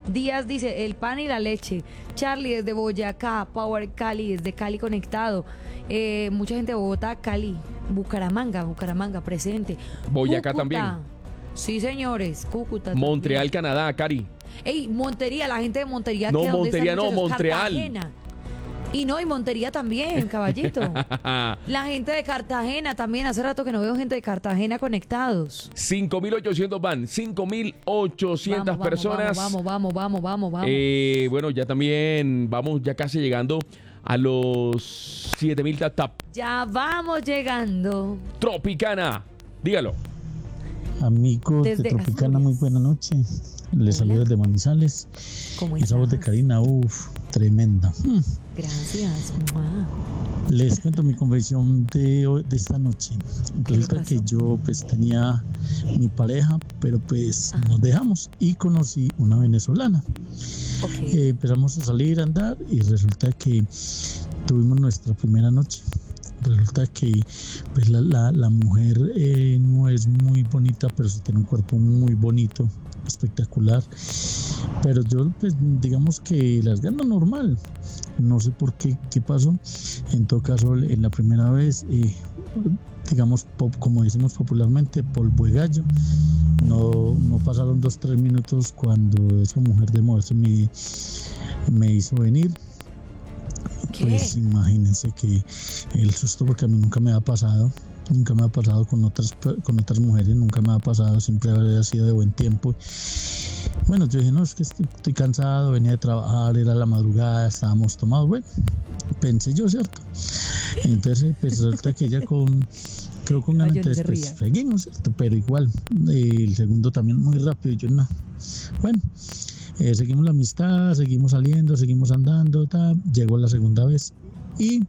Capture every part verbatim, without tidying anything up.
Díaz dice, el pan y la leche. Charlie desde Boyacá. Power Cali desde Cali conectado. Eh, mucha gente de Bogotá, Cali. Bucaramanga, Bucaramanga presente. Boyacá Cúcuta. también. Sí, señores. Cúcuta. Montreal, también. Canadá, Cari. Ey, Montería, la gente de Montería. No, ¿qué? ¿Dónde Montería están, no, muchachos? Montreal. Cartagena. Y no, y Montería también, caballito. La gente de Cartagena también. Hace rato que no veo gente de Cartagena conectados. cinco mil ochocientos van, cinco mil ochocientas Vamos, personas. Vamos, vamos, vamos, vamos, vamos. Eh, bueno, ya también vamos ya casi llegando a los siete mil tap tap. Ya vamos llegando. Tropicana, dígalo. Amigos Desde de Tropicana, Asturias. muy buena noche. Les saludo Hola. desde Manizales. ¿Cómo Esa voz de estás? Karina, uff, tremenda. Mm. Gracias, mamá. Les cuento mi confesión de, hoy- de esta noche. ¿Qué le Resulta pasó? que yo pues tenía mi pareja, pero pues Ajá. nos dejamos y conocí una venezolana. Ok. Eh, empezamos a salir, a andar y resulta que tuvimos nuestra primera noche. Resulta que pues, la, la, la mujer eh, no es muy bonita, pero sí tiene un cuerpo muy bonito, espectacular. Pero yo, pues, digamos que las gano normal. No sé por qué, qué pasó. En todo caso, en la primera vez, eh, digamos, pop, como decimos popularmente, polvo de gallo. No, no pasaron dos, tres minutos cuando esa mujer de moverse me, me hizo venir. ¿Qué? Pues imagínense que el susto, porque a mí nunca me ha pasado, nunca me ha pasado con otras con otras mujeres, nunca me ha pasado, siempre había sido de buen tiempo. Bueno, yo dije, no, es que estoy, estoy cansado, venía de trabajar, era la madrugada, estábamos tomados, bueno, pensé yo, ¿cierto? Entonces, pues resulta que ella con, creo con ganas, Ay, yo no se entonces, ría. pues seguimos, ¿cierto? Pero igual, eh, el segundo también muy rápido, yo no. Bueno, eh, seguimos la amistad, seguimos saliendo, seguimos andando, ta, llegó la segunda vez y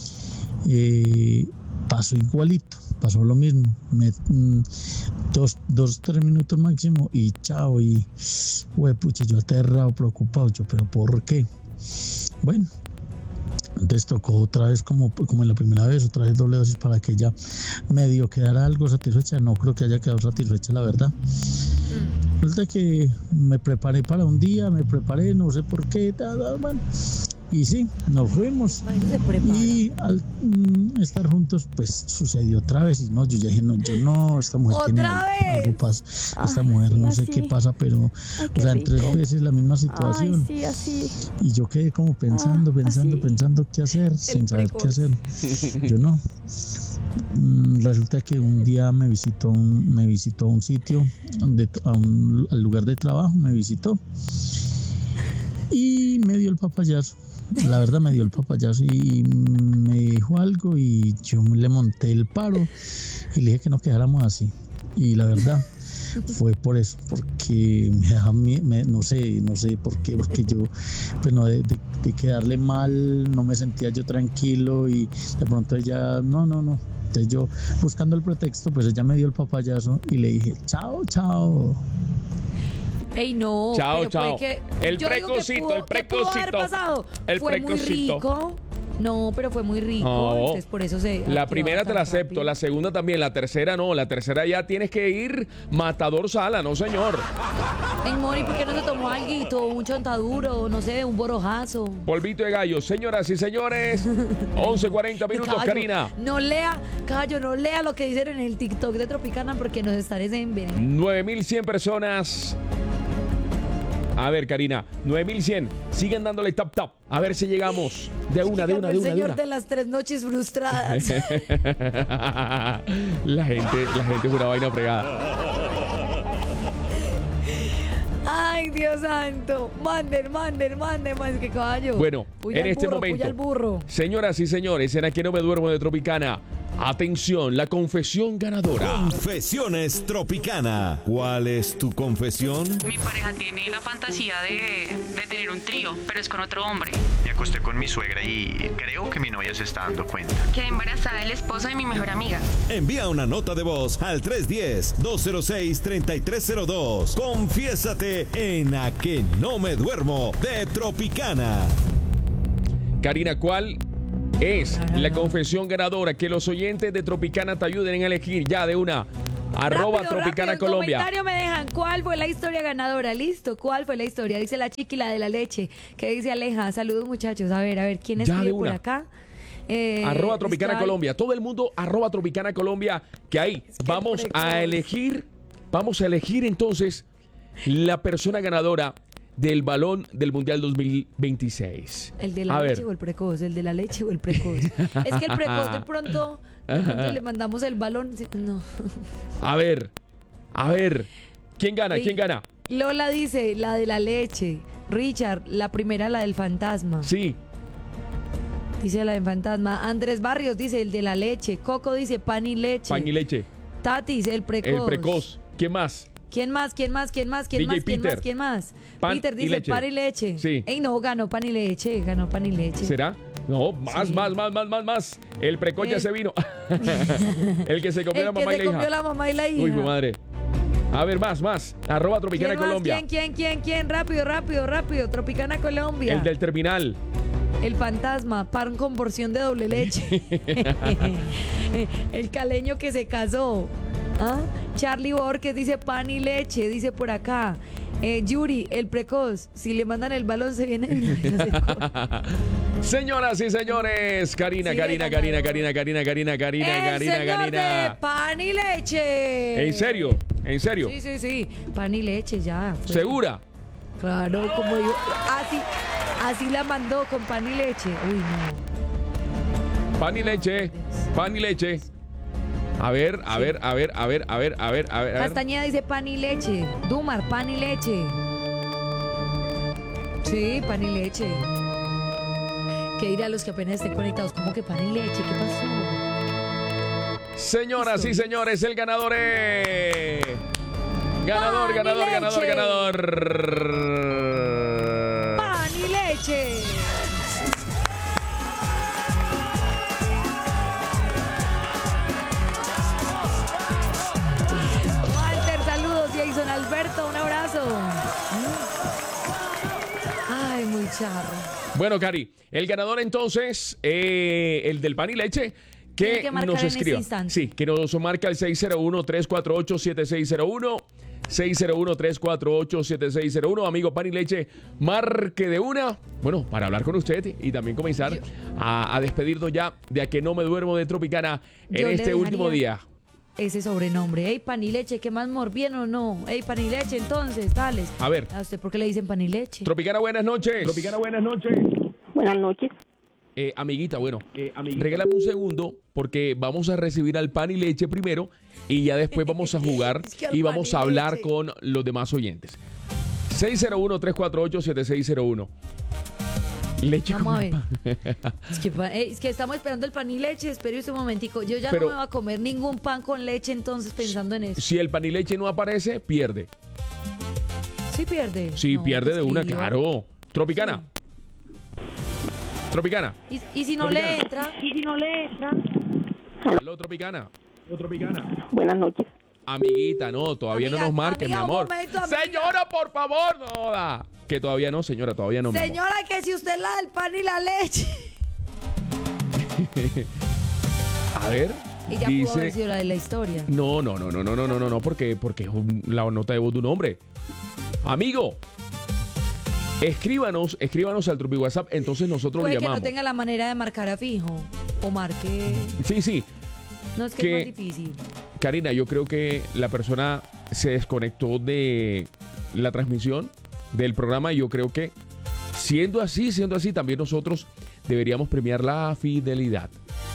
eh, pasó igualito, pasó lo mismo, me, mm, dos, dos, tres minutos máximo y chao, y güey, pucha, yo aterrado, preocupado, yo, pero ¿por qué? Bueno, entonces tocó otra vez como, como en la primera vez, otra vez doble dosis para que ella medio quedara algo satisfecha. No creo que haya quedado satisfecha, la verdad. Resulta que me preparé para un día, me preparé, no sé por qué, tal, tal, bueno. Y sí, nos fuimos. Ay, se prepara. Y al mm, estar juntos, pues sucedió otra vez. Y no, yo ya dije, no, yo no, esta mujer tiene ¿Otra algo, algo vez? pasa. Esta Ay, mujer no sé así. qué pasa, pero Ay, o qué sea, en tres rico. veces la misma situación. Ay, sí, así. Y yo quedé como pensando, Ah, pensando, así. pensando qué hacer, sin saber qué precoz. hacer. Yo no. Mm, Resulta que un día me visitó un, me visitó a un sitio, donde, a un, al lugar de trabajo, me visitó. Y me dio el papayazo. La verdad me dio el papayazo y me dijo algo y yo me le monté el paro y le dije que no quedáramos así. Y la verdad fue por eso, porque me dejaba mi- me- no sé, no sé por qué, porque yo, pues no, de, de- de quedarle mal, no me sentía yo tranquilo y de pronto ella, no, no, no. Entonces yo, buscando el pretexto, pues ella me dio el papayazo y le dije, chao, chao. Ey, no. Chao, pero chao. puede que- El yo digo que precocito, pudo- el que pudo haber precocito. pasado. El Fue muy precocito. rico. No, pero fue muy rico. No. Entonces por eso se. La activaba primera te tan la acepto, rápido. la segunda también, la tercera no, la tercera ya tienes que ir matador sala, no señor. En Mori, ¿por qué no se tomó algo? Un chontaduro, no sé, un borojazo. Polvito de gallo, señoras y señores, once cuarenta minutos, Caballo, Karina. No lea, caballo, no lea lo que dicen en el TikTok de Tropicana porque nos estaré envenenando. nueve mil cien personas. A ver, Karina, nueve mil cien. Siguen dándole tap tap. A ver si llegamos. De una, de una, de El una, de señor una. de las tres noches frustradas. La gente, la gente es una vaina fregada. Ay, Dios santo. Manden, manden, manden más que caballo. Bueno, Puya en al este burro, momento, puya al burro. señoras y señores, en Aquí No Me Duermo de Tropicana, atención, la confesión ganadora. Confesiones Tropicana. ¿Cuál es tu confesión? Mi pareja tiene la fantasía de, de tener un trío, pero es con otro hombre. Me acosté con mi suegra y creo que mi novia se está dando cuenta. Quedé embarazada del esposo de mi mejor amiga. Envía una nota de voz al tres uno cero, dos cero seis, tres tres cero dos. Confiésate en A Que No Me Duermo de Tropicana. Karina, ¿cuál es No, no, la no. confesión ganadora? Que los oyentes de Tropicana te ayuden a elegir ya de una. Arroba Rápido, Tropicana rápido, en Colombia. comentario me dejan cuál fue la historia ganadora. Listo, ¿cuál fue la historia? Dice la chiqui, la de la leche. ¿Qué dice Aleja? Saludos, muchachos. A ver, a ver, ¿quién Ya, escribe de por una. acá? Eh, Arroba Tropicana está- Colombia. Todo el mundo, arroba Tropicana Colombia. Que ahí que vamos precoz. a elegir, vamos a elegir entonces la persona ganadora del balón del Mundial dos mil veintiséis. ¿El de la a leche ver, o el precoz? ¿El de la leche o el precoz? Es que el precoz de pronto, de pronto le mandamos el balón. sí, No. a ver, a ver. ¿Quién gana? Ey. ¿Quién gana? Lola dice, la de la leche. Richard, la primera, la del fantasma. Sí. Dice la del fantasma. Andrés Barrios dice, el de la leche. Coco dice, pan y leche. Pan y leche. Tatis, el precoz. El precoz. ¿Quién más? ¿Quién más? ¿Quién más? ¿Quién más? ¿Quién D J más? ¿Quién Peter. más? ¿Quién más? Pan Peter y dice leche. pan y leche. Sí. Ey, no, ganó pan y leche. Ganó pan y leche. ¿Será? No, más, Sí. más, más, más, más, más. El precoz ya Eh. se vino. El que se comió El la que mamá y se la comió hija. la mamá y la hija. Uy, mi madre. A ver, más, más. Arroba Tropicana ¿Quién más? Colombia. ¿Quién, quién, quién, quién? Rápido, rápido, rápido. Tropicana Colombia. El del terminal. El fantasma, pan con porción de doble leche. El caleño que se casó. ¿Ah? Charlie Borges dice pan y leche, dice por acá. Eh, Yuri, el precoz. Si le mandan el balón, se viene. Señoras y señores, Karina, Sigue Karina, ganando. Karina, Karina, Karina, Karina, Karina, el Karina, señor de Karina. pan y leche. ¿En serio? ¿En serio? Sí, sí, sí. Pan y leche ya. fue. ¿Segura? Claro, como yo. Así, así la mandó con pan y leche. Uy, no. Pan y leche, pan y leche. A ver, a ver, a ver, a ver, a ver, a ver, a ver, a ver. Castañeda dice pan y leche. Dumar, pan y leche. Sí, pan y leche. ¿Qué dirá a los que apenas estén conectados? ¿Cómo que pan y leche? ¿Qué pasó? Señoras y señores, el ganador es. Ganador, Pan y ganador, ganador, leche. ganador. Pan y leche. Walter, saludos. Jason Alberto, un abrazo. Ay, muy charro. Bueno, Cari, el ganador entonces, eh, el del pan y leche, Tiene que, que marcar nos en ese escriba. instante. Sí, que nos marca el seis cero uno, tres cuatro ocho, siete seis cero uno. seis cero uno, tres cuatro ocho, siete seis cero uno. Amigo pan y leche, marque de una. Bueno, para hablar con usted y también comenzar Yo- a, a despedirnos ya de A Que No Me Duermo de Tropicana en Yo le este último dejaría día. Ese sobrenombre. Ey, pan y leche, ¿qué más mor? ¿Bien o no? Ey, pan y leche, entonces, tales. A ver, ¿A usted por qué le dicen pan y leche? Tropicana, buenas noches. Tropicana, buenas noches. Buenas noches. Eh, amiguita, bueno, regálame un segundo porque vamos a recibir al pan y leche primero y ya después vamos a jugar Es que al y pan vamos y a hablar leche. con los demás oyentes. seis cero uno, tres cuatro ocho, siete seis cero uno. Leche Vamos a con ver. Es que, pa- eh, es que estamos esperando el pan y leche. Espere un momentico. Yo ya Pero- no me voy a comer ningún pan con leche, entonces pensando en eso. Si el pan y leche no aparece, pierde. Sí pierde. Sí, No, pierde de una, escribió. claro. Tropicana. Tropicana. ¿Y, y si no le entra? ¿Y si no le entra? Aló, Tropicana. Tropicana. Buenas noches. Amiguita, no, todavía no Amiga, nos marque, mi amiga, un amor. momento, amiga. Señora, por favor, no joda. Que todavía no, señora, todavía no. mi amor. Señora, que si usted la del pan y la leche. A ver. Ella pudo haber Dice. sido la de la historia. No, no, no, no, no, no, no, no, no, porque, porque es un- la nota de voz de un hombre. Amigo, escríbanos, escríbanos al Trupi WhatsApp, entonces nosotros Puede le que llamamos. no tenga la manera de marcar a fijo. O marque. Sí, sí. No, es que, Que- es más difícil. Karina, yo creo que la persona se desconectó de la transmisión del programa y yo creo que siendo así, siendo así, también nosotros deberíamos premiar la fidelidad.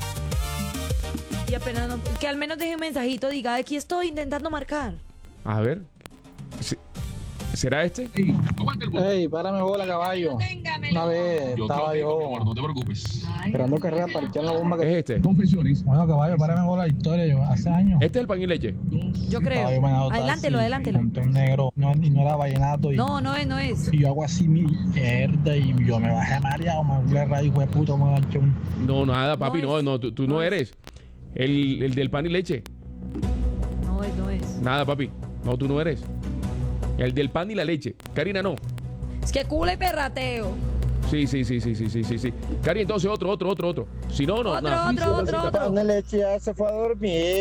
Y apenas no- que al menos deje un mensajito, diga, aquí estoy intentando marcar. A ver. ¿se- ¿Será este? Ey, párame bola, caballo. Una vez estaba yo no te preocupes. esperando carrera para echar la bomba que... Es este. Bueno, caballo, párame bola, historia. Yo hace años Este es el pan y leche. Yo estaba creo. yo manejando Adelántelo, taxi, adelántelo. monté un negro, no, y no era vallenato. Y, No, no es, no es. y yo hago así mi mierda y yo me bajé mareado, me fui a radio, hijo de puta, me ganché un... No, nada, papi, No no, es. no, tú, tú no No es. eres. El, el del pan y leche. No es, no es. Nada, papi. No, tú no eres. El del pan y la leche. Karina, no. Es que culo y perrateo. Sí, sí, sí, sí, sí, sí, sí, sí. Cari, entonces otro, otro, otro, otro. Si no, no, Otro, nada. otro, otro, otro. leche ya se fue a dormir.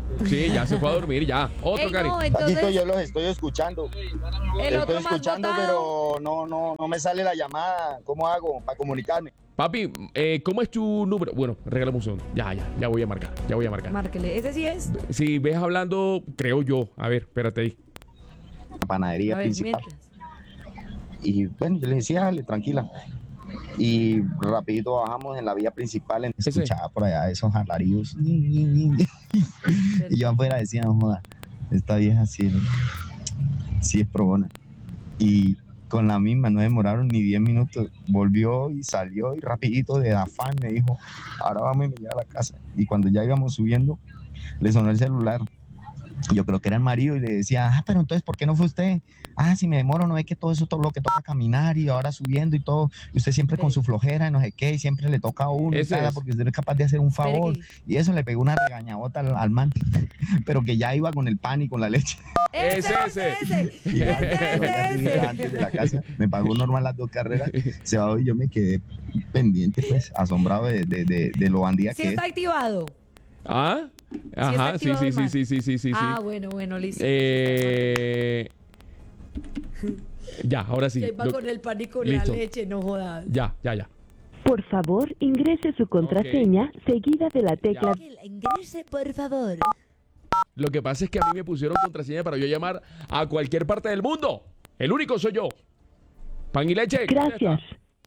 Sí, ya se fue a dormir, ya. Otro, Ey, Cari. no, Paquito, entonces yo los estoy escuchando. el Los otro estoy más escuchando, votado. pero no, no, no me sale la llamada. ¿Cómo hago para comunicarme? Papi, eh, ¿cómo es tu número? Bueno, regálame un segundo. Ya, ya, ya voy a marcar, ya voy a marcar. Márquele, ese sí es. Si ves hablando, creo yo. A ver, espérate ahí. La panadería A ver, principal. mientras. Y bueno, yo le decía, dale, tranquila. Y rapidito bajamos en la vía principal, en- Ese. escuchaba por allá esos alaridos. Y yo afuera decía, no joda, esta vieja sí, sí es probona. Y con la misma, no demoraron ni diez minutos, volvió y salió y rapidito de afán me dijo, ahora vamos a llegar a la casa. Y cuando ya íbamos subiendo, le sonó el celular. Yo creo que era el marido y le decía, ah, pero entonces, ¿por qué no fue usted? Ah, si me demoro, no es que todo eso, todo lo que toca caminar y ahora subiendo y todo, y usted siempre con su flojera, no sé qué, y siempre le toca a uno, y Ese tal, es. porque usted no es capaz de hacer un Espere favor. que- Y eso le pegó una regañabota al, al man, pero que ya iba con el pan y con la leche. Ese, Ese, ese, ese. Ese, ese, ese. Antes de la casa, me pagó normal las dos carreras, se bajó y yo me quedé pendiente, pues, asombrado de, de, de, de lo bandida Sí que está es. activado. ¿Ah? está Ajá, sí, activado sí, el sí, man. sí, sí, sí, sí, sí. Ah, bueno, bueno, listo. Eh... Ya, ahora sí. Que va Lo- con el pan y con Listo. la leche, no jodas. Ya, ya, ya. Por favor, ingrese su contraseña seguida de la tecla. Que la ingrese, por favor. Lo que pasa es que a mí me pusieron contraseña para yo llamar a cualquier parte del mundo. El único soy yo. Pan y leche. Gracias.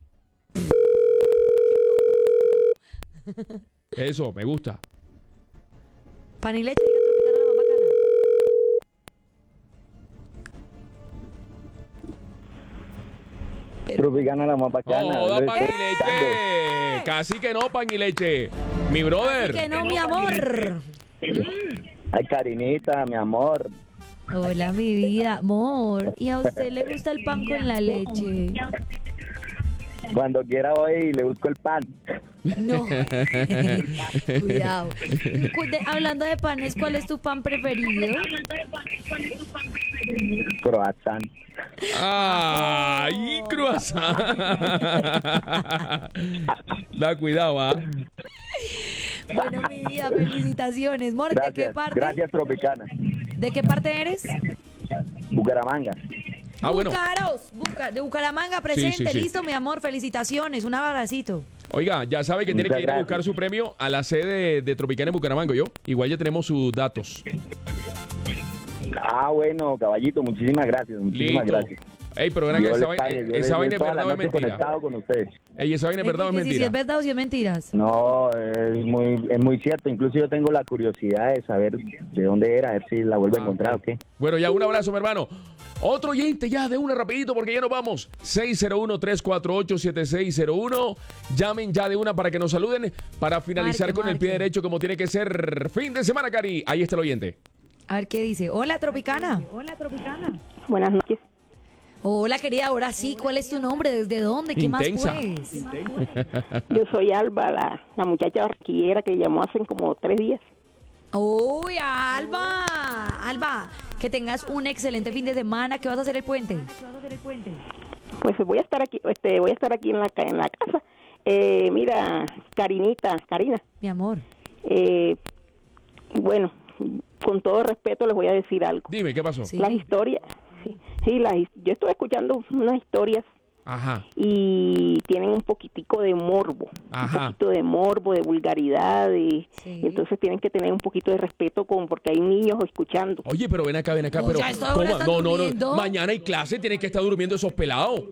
Eso, me gusta. Pan y leche, diga Tropicana la más bacana. Tropicana la más bacana. Joda, pan y leche. Casi que no, pan y leche. Mi brother. Así que no, mi amor. Ay, Karinita, mi amor. Hola, mi vida, amor. ¿Y a usted le gusta el pan con la leche? Cuando quiera voy y le busco el pan. No. Cuidado. Cu- de- hablando de panes, ¿cuál es tu pan preferido? Croissant. Ay, croissant. Da cuidado, ¿ah? Bueno, mi vida, felicitaciones. Mor, ¿de qué Gracias, parte? gracias Tropicana. ¿De qué parte eres? Bucaramanga. Ah, bueno. Bucaros, Buca- de Bucaramanga, presente, sí, sí. listo, mi amor, felicitaciones, un abracito. Oiga, ya sabe que tiene Muchas que ir a gracias. buscar su premio a la sede de Tropicana en Bucaramanga, ¿yo? Igual ya tenemos sus datos. Ah, bueno, caballito, muchísimas gracias, muchísimas Listo. gracias. Ey, pero verán que Dios esa, les vaina- pague, yo esa les- vaina es toda la verdad o es noche mentira. conectado con ustedes. Ey, esa vaina es verdad o es Que si es mentira. verdad o si es mentiras. No, es muy, es muy cierto. Incluso yo tengo la curiosidad de saber de dónde era, a ver si la vuelvo a Ah, encontrar, ok. ¿ok? Bueno, ya un abrazo, mi hermano. Otro oyente ya de una rapidito porque ya nos vamos. seis cero uno, tres cuatro ocho, siete seis cero uno. Llamen ya de una para que nos saluden para finalizar Marque, con el pie marque. derecho como tiene que ser. Fin de semana, Cari. Ahí está el oyente. A ver qué dice. Hola, Tropicana. Buenas noches. Hola, querida, ahora sí, ¿cuál es tu nombre? ¿Desde dónde? ¿Qué Intensa. más pues? Yo soy Alba, la, la muchacha barquillera que llamó hace como tres días. Uy, Alba. Alba, que tengas un excelente fin de semana. ¿Qué vas a hacer el puente? Pues voy a estar aquí, este, voy a estar aquí en la ca- en la casa. Eh, mira, Karinita, Karina. Mi amor. Eh, bueno, con todo respeto les voy a decir algo. Dime, ¿qué pasó? Sí. Las historias, sí, sí, las, his- yo estoy escuchando unas historias Ajá. y tienen un poquitico de morbo, Ajá. un poquito de morbo, de vulgaridad, de, Sí. y entonces tienen que tener un poquito de respeto con porque hay niños escuchando. Oye, pero ven acá, ven acá, No, pero. ya a esta hora ¿cómo? están No, no, durmiendo. no. Mañana hay clase, tienen que estar durmiendo esos pelados.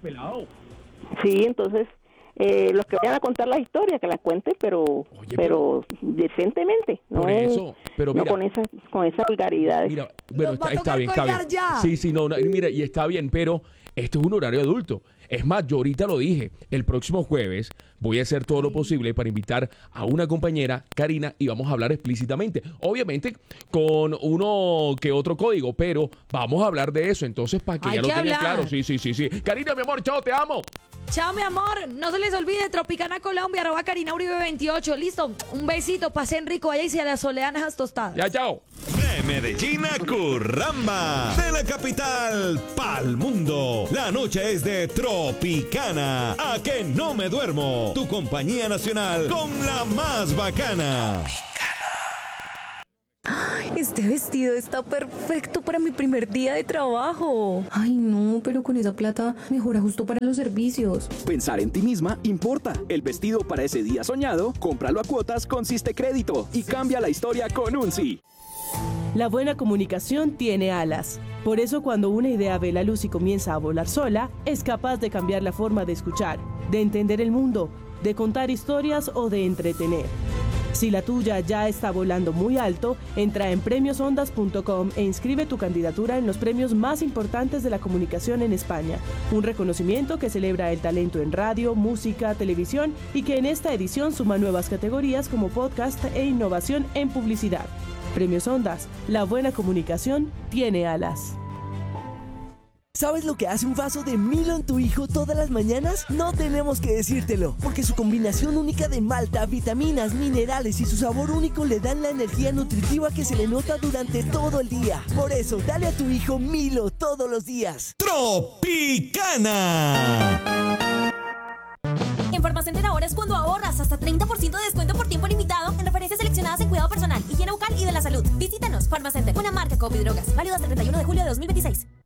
Sí, entonces eh, los que vayan a contar las historias que las cuenten, pero Oye, pero decentemente, no Por es- eso, pero no mira. con esas con esas vulgaridades. Mira, bueno, Nos va está, a está tocar bien, está bien. colgar ya. Sí, sí, no, no, mira, y está bien, pero esto es un horario adulto. Es más, yo ahorita lo dije, el próximo jueves voy a hacer todo lo posible para invitar a una compañera, Karina, y vamos a hablar explícitamente. Obviamente con uno que otro código, pero vamos a hablar de eso, entonces para que Hay ya lo que tengan hablar. claro. Sí, sí, sí, sí. Karina, mi amor, chao, te amo. Chao, mi amor. No se les olvide, Tropicana Colombia, arroba Karina Uribe veintiocho. Listo, un besito, pasen rico allá y se las solean esas tostadas. Ya, chao. De Medellín a Curramba, de la capital pa'l mundo. La noche es de Tropicana. A que no me duermo. Tu compañía nacional con la más bacana. Este vestido está perfecto para mi primer día de trabajo. Ay, no, pero con esa plata mejora justo para los servicios. Pensar en ti misma importa. El vestido para ese día soñado, cómpralo a cuotas con Siste Crédito y cambia la historia con un sí. La buena comunicación tiene alas. Por eso cuando una idea ve la luz y comienza a volar sola, es capaz de cambiar la forma de escuchar, de entender el mundo, de contar historias o de entretener. Si la tuya ya está volando muy alto, entra en premios ondas punto com e inscribe tu candidatura en los premios más importantes de la comunicación en España. Un reconocimiento que celebra el talento en radio, música, televisión y que en esta edición suma nuevas categorías como podcast e innovación en publicidad. Premios Ondas, la buena comunicación tiene alas. ¿Sabes lo que hace un vaso de Milo en tu hijo todas las mañanas? No tenemos que decírtelo, porque su combinación única de malta, vitaminas, minerales y su sabor único le dan la energía nutritiva que se le nota durante todo el día. Por eso, dale a tu hijo Milo todos los días. Tropicana. En Farmacenter ahora es cuando ahorras hasta treinta por ciento de descuento por tiempo limitado en referencias seleccionadas en cuidado personal, higiene bucal y de la salud. Visítanos, Farmacenter, una marca Copi Drogas, válido hasta el treinta y uno de julio de dos mil veintiséis.